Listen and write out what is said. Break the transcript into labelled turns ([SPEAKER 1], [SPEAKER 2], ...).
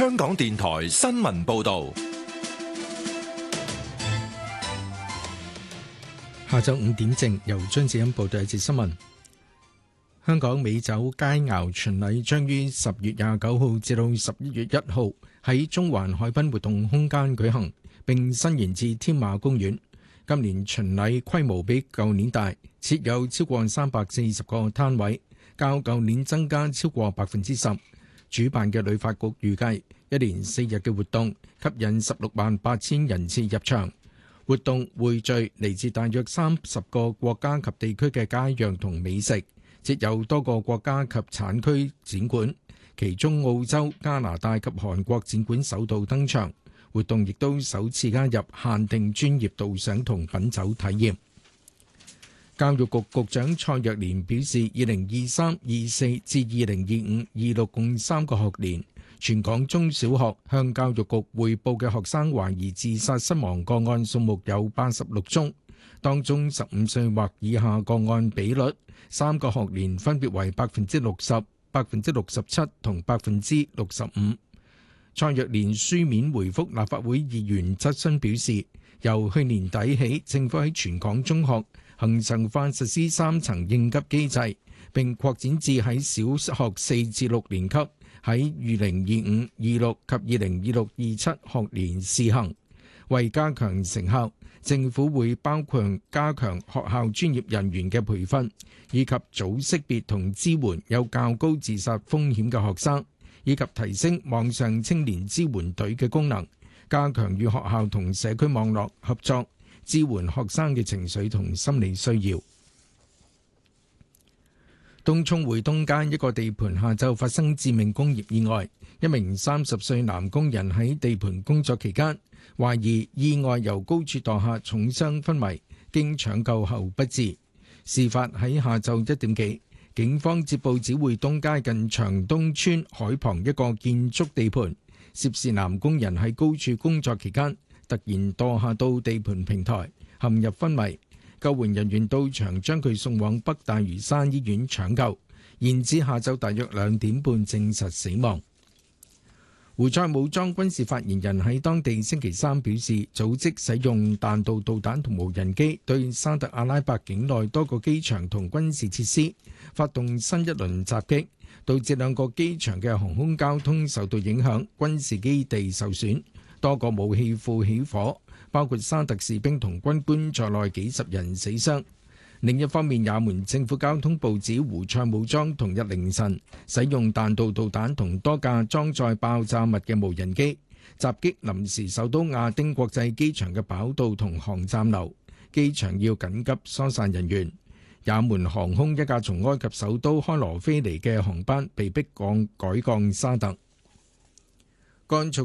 [SPEAKER 1] 香港電台新聞報道。
[SPEAKER 2] 下晝5點正，由張子欣報道一節新聞。香港美酒佳肴巡禮將於10月29號至到11月1號喺中環海濱活動空間舉行，並伸延至添馬公園。今年巡禮規模比舊年大，設有超過340個攤位，較舊年增加超過10%。主辦嘅旅發局預計，一連4日嘅活動吸引168000人次入場。活動匯聚嚟自大約30個國家及地區嘅佳釀同美食，設有多個國家及產區展館，其中澳洲、加拿大及韓國展館首度登場。活動亦都首次加入限定專業導賞同品酒體驗。教育局局長蔡若蓮表示，2023-24至2025-26共3個學年，全港中小學向教育局匯報嘅學生懷疑自殺身亡個案數目有86宗，當中15歲或以下個案比率3個學年分別為60%、67%同65%。蔡若蓮書面回覆立法會議員質詢表示，由去年底起，政府喺全港中學恆常化實施3層應急機制，並擴展至喺小學4至6年級喺2025-26及2026-27學年試行。為加強成效，政府會包括加強學校專業人員嘅培訓，以及早識別同支援有較高自殺風險嘅學生，以及提升網上青年支援隊嘅功能，加強與學校同社區網絡合作，支援學生嘅情緒同心理需要。東涌匯東街一個地盤下晝發生致命工業意外，一名30歲男工人喺地盤工作期間，懷疑意外由高處墮下重傷昏迷，經搶救後不治。事發喺下晝1點幾，警方接報指匯東街近長東村海旁一個建築地盤，涉事男工人喺高處工作期間突然墮下到地盤平台，陷入昏迷。救援人員到場將佢送往北大嶼山醫院搶救，延至下晝大約2點半證實死亡。胡塞武裝軍事發言人喺當地星期三表示，組織使用彈道導彈同無人機對沙特阿拉伯境內多個機場同軍事設施發動新一輪襲擊，導致2個機場嘅航空交通受到影響，軍事基地受損，多個武器庫起火，包括沙特士兵同軍官在內幾十人死傷。另一方面，也門政府交通部指胡塞武裝同日凌晨使用彈道導彈同多架裝載爆炸物嘅無人機襲擊臨時首都亞丁國際機場嘅跑道同航站樓，機場要緊急疏散人員。也門航空一架從埃及首都開羅飛嚟嘅航班被迫改降沙特。乾燥